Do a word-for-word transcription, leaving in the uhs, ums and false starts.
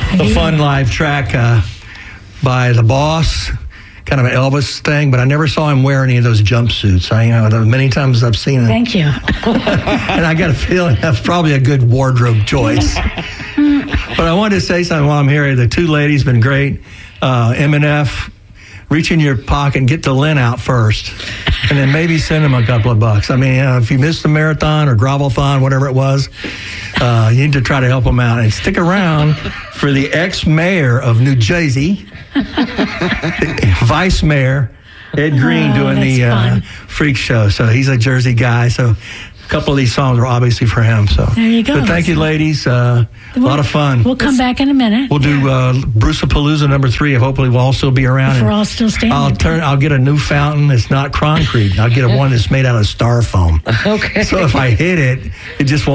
a fun live track uh, by The Boss, kind of an Elvis thing, but I never saw him wear any of those jumpsuits. I, you know, the many times I've seen it. Thank you. And I got a feeling that's probably a good wardrobe choice. But I wanted to say something while I'm here. The two ladies been great. Uh, M and F, reach in your pocket and get the lint out first, and then maybe send them a couple of bucks. I mean, you know, if you missed the marathon or Grovelthon, whatever it was, uh, you need to try to help them out. And stick around for the ex-mayor of New Jersey, Vice Mayor Ed Green, oh, doing the uh, freak show. So he's a Jersey guy. So a couple of these songs are obviously for him. So there you go. But thank you, ladies. Uh, a lot of fun. We'll come back in a minute. We'll do uh, Bruce-a-Palooza number three. Hopefully, we'll all still be around. If we're all still standing. I'll turn. I'll get a new fountain that's not concrete. I'll get a one that's made out of styrofoam. Okay. So if I hit it, it just won't.